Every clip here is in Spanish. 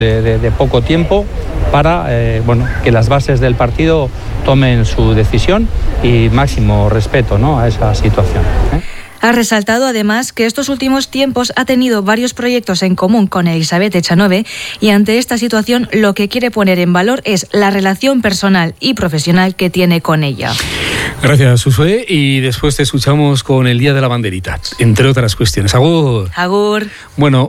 de poco tiempo para que las bases del partido tomen su decisión y máximo respeto, ¿no?, a esa situación. Ha resaltado además que estos últimos tiempos ha tenido varios proyectos en común con Elisabet Echanove y ante esta situación lo que quiere poner en valor es la relación personal y profesional que tiene con ella. Gracias, Susue, y después te escuchamos con el Día de la Banderita, entre otras cuestiones. Agur. Agur. Bueno,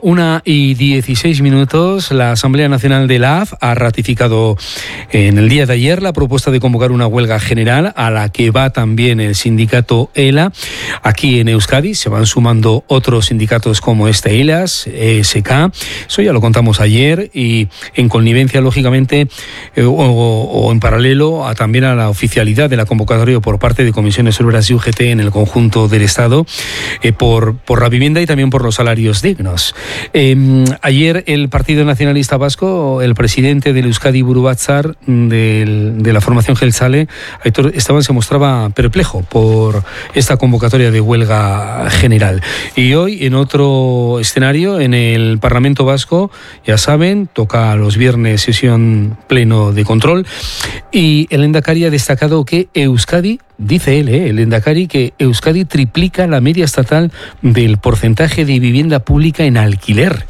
1:16, la Asamblea Nacional de la AF ha ratificado en el día de ayer la propuesta de convocar una huelga general a la que va también el sindicato ELA. Aquí en Euskadi se van sumando otros sindicatos como ELAS, ESK, eso ya lo contamos ayer, y en connivencia, lógicamente, o en paralelo también a la oficialidad de la convocatoria por parte de comisiones obreras y UGT en el conjunto del Estado por la vivienda y también por los salarios dignos. Ayer el Partido Nacionalista Vasco, el presidente del Euskadi Buru Batzar de la formación Jeltzale, Aitor Esteban, se mostraba perplejo por esta convocatoria de huelga general. Y hoy, en otro escenario, en el Parlamento Vasco, ya saben, toca los viernes sesión pleno de control, y el Lehendakari ha destacado que Euskadi, dice él, el Lehendakari, que Euskadi triplica la media estatal del porcentaje de vivienda pública en alquiler.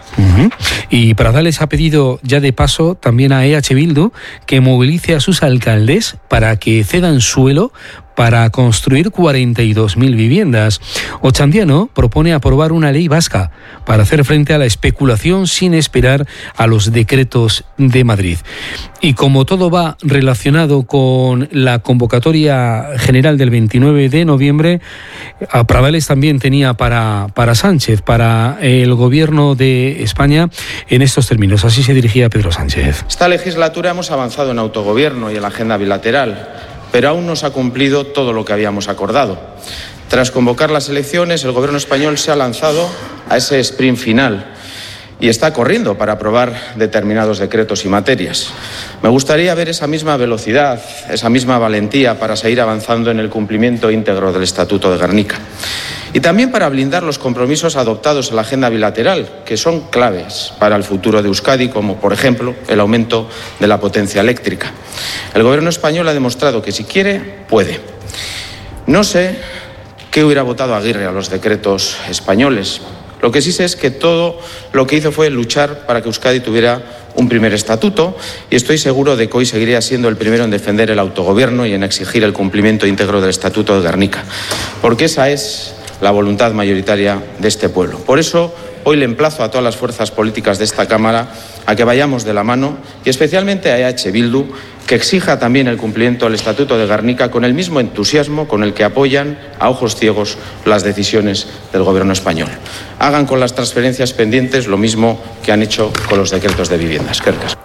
Y Pradales ha pedido ya de paso también a EH Bildu que movilice a sus alcaldes para que cedan suelo para construir 42.000 viviendas. Ochandiano propone aprobar una ley vasca para hacer frente a la especulación sin esperar a los decretos de Madrid. Y como todo va relacionado con la convocatoria general del 29 de noviembre, a Pradales también tenía para Sánchez, para el gobierno de España, en estos términos. Así se dirigía Pedro Sánchez. Esta legislatura hemos avanzado en autogobierno y en la agenda bilateral, pero aún no se ha cumplido todo lo que habíamos acordado. Tras convocar las elecciones, el gobierno español se ha lanzado a ese sprint final y está corriendo para aprobar determinados decretos y materias. Me gustaría ver esa misma velocidad, esa misma valentía para seguir avanzando en el cumplimiento íntegro del Estatuto de Gernika. Y también para blindar los compromisos adoptados en la agenda bilateral, que son claves para el futuro de Euskadi, como por ejemplo el aumento de la potencia eléctrica. El gobierno español ha demostrado que si quiere, puede. No sé qué hubiera votado Aguirre a los decretos españoles. Lo que sí sé es que todo lo que hizo fue luchar para que Euskadi tuviera un primer estatuto, y estoy seguro de que hoy seguiría siendo el primero en defender el autogobierno y en exigir el cumplimiento íntegro del Estatuto de Gernika, porque esa es la voluntad mayoritaria de este pueblo. Por eso, hoy le emplazo a todas las fuerzas políticas de esta Cámara a que vayamos de la mano, y especialmente a EH Bildu, que exija también el cumplimiento del Estatuto de Gernika con el mismo entusiasmo con el que apoyan a ojos ciegos las decisiones del Gobierno español. Hagan con las transferencias pendientes lo mismo que han hecho con los decretos de viviendas.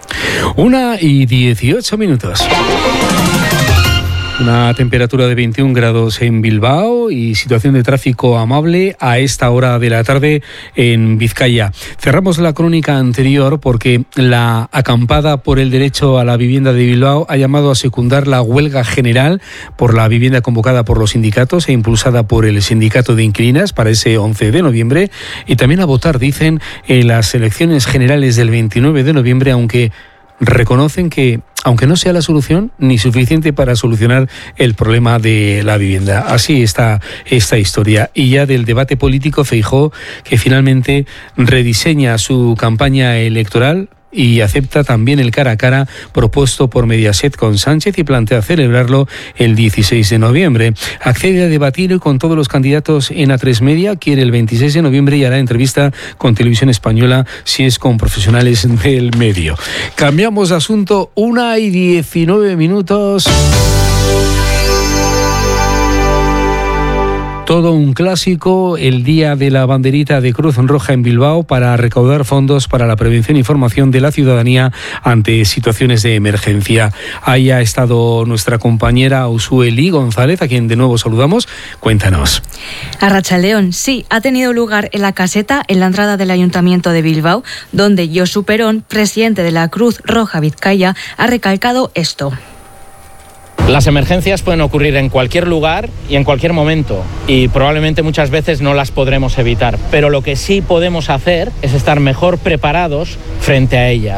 1:18. Una temperatura de 21 grados en Bilbao y situación de tráfico amable a esta hora de la tarde en Vizcaya. Cerramos la crónica anterior porque la acampada por el derecho a la vivienda de Bilbao ha llamado a secundar la huelga general por la vivienda convocada por los sindicatos e impulsada por el sindicato de inquilinas para ese 11 de noviembre y también a votar, dicen, en las elecciones generales del 29 de noviembre, aunque reconocen que, aunque no sea la solución, ni suficiente para solucionar el problema de la vivienda. Así está esta historia. Y ya del debate político, Feijóo, que finalmente rediseña su campaña electoral y acepta también el cara a cara propuesto por Mediaset con Sánchez y plantea celebrarlo el 16 de noviembre. Accede a debatir con todos los candidatos en A3 Media, quiere el 26 de noviembre y hará entrevista con Televisión Española si es con profesionales del medio. Cambiamos de asunto, 1:19. Todo un clásico, el Día de la Banderita de Cruz Roja en Bilbao para recaudar fondos para la prevención y formación de la ciudadanía ante situaciones de emergencia. Ahí ha estado nuestra compañera Usueli González, a quien de nuevo saludamos. Cuéntanos. Arratsaldeon, sí, ha tenido lugar en la caseta en la entrada del Ayuntamiento de Bilbao, donde Josu Perón, presidente de la Cruz Roja Vizcaya, ha recalcado esto. Las emergencias pueden ocurrir en cualquier lugar y en cualquier momento y probablemente muchas veces no las podremos evitar, pero lo que sí podemos hacer es estar mejor preparados frente a ellas.